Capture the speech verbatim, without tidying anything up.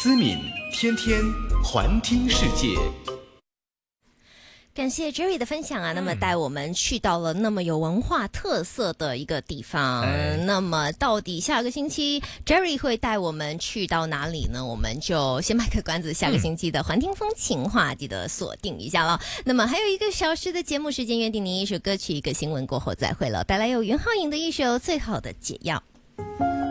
思敏天天环听世界。 感谢 Jerry 的分享啊，那么带我们去到了那么有文化特色的一个地方。嗯、那么到底下个星期 Jerry 会带我们去到哪里呢？我们就先卖个关子，下个星期的环听风情话记得锁定一下了。那么还有一个小时的节目时间，约定您一首歌曲一个新闻过后再会了，带来有袁浩颖的一首《最好的解药》。